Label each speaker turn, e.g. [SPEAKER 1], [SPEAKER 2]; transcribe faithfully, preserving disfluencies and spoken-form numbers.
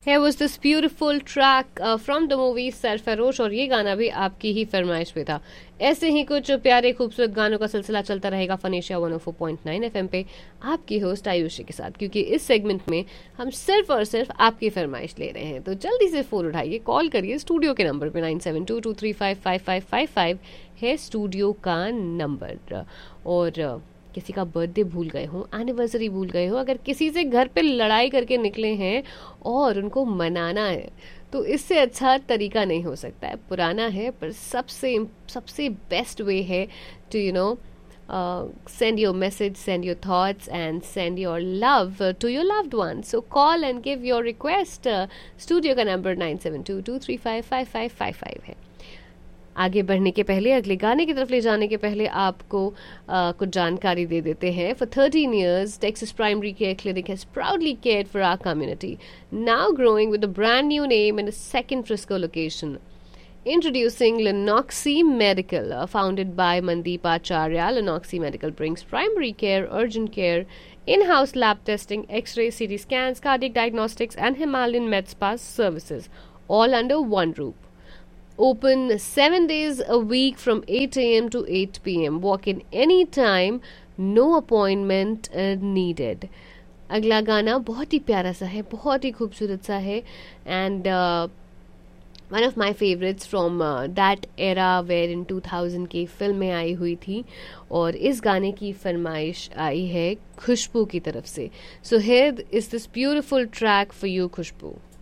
[SPEAKER 1] Here was this beautiful track uh, from the movie Sarfarosh और ये गाना भी आपकी ही फरमाइश पे था। ऐसे ही कुछ प्यारे खूबसूरत गानों का सिलसिला चलता रहेगा फनेशिया one O four point nine FM पे आपकी होस्ट आयुषी के साथ, क्योंकि इस सेगमेंट में हम सिर्फ और सिर्फ आपकी फरमाइश ले रहे हैं। तो जल्दी से फ़ोन उठाइए, कॉल करिए स्टूडियो के नंबर पे nine seven to to three five five five five five है स्टूडियो का नंबर। और किसी का बर्थडे भूल गए हो, एनिवर्सरी भूल गए हो, अगर किसी से घर पे लड़ाई करके निकले हैं और उनको मनाना है, तो इससे अच्छा तरीका नहीं हो सकता है। पुराना है पर सबसे सबसे बेस्ट वे है to you know send your message, send your thoughts and send your love uh, to your loved ones. So call and give your request. uh, studio का number nine seven to to three five five five five five है। आगे बढ़ने के पहले, अगले गाने की तरफ ले जाने के पहले आपको uh, कुछ जानकारी दे देते हैं। For thirteen years, Texas Primary Care Clinic has proudly cared for our community, now growing with a brand new name and a second Frisco location. Introducing Lenoxi Medical, uh, founded by Mandeep Acharya. Lenoxi Medical brings primary care, urgent care, in-house lab testing, X-ray, C T scans, cardiac diagnostics, and Himalayan Med Spa services, all under one roof. Open seven days a week from eight a.m. to eight p.m. Walk in anytime, no appointment uh, needed. अगला गाना बहुत ही प्यारा सा है, बहुत ही खूबसूरत सा है, and one of my favourites from that era where in two thousand की फिल्म में आई हुई थी, और इस गाने की फरमाइश आई है खुशबू की तरफ से। So here is this beautiful track for you Khushboo.